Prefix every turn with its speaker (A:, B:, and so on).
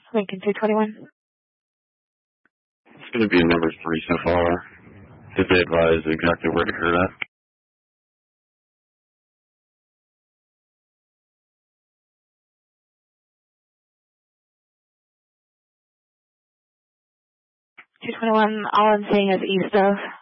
A: Lincoln 221.
B: It's going to be number 3 so far. Did they advise exactly where to hear that?
A: All I'm seeing is east of.